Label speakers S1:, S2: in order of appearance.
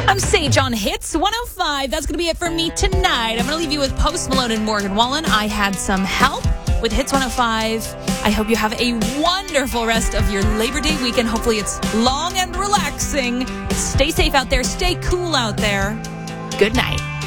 S1: I'm Sage on Hits 105. That's going to be it for me tonight. I'm going to leave you with Post Malone and Morgan Wallen. I had some help with Hits 105. I hope you have a wonderful rest of your Labor Day weekend. Hopefully it's long and relaxing. Stay safe out there. Stay cool out there. Good night.